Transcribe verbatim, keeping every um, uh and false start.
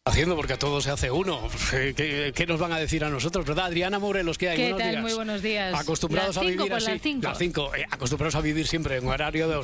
Haciendo porque a todos se hace uno. ¿Qué, qué nos van a decir a nosotros, verdad? Adriana Morelos, ¿qué hay? ¿Qué buenos tal? días. Muy buenos días. Acostumbrados las a cinco, vivir pues así. las cinco. Las cinco. Eh, acostumbrados a vivir siempre en horario de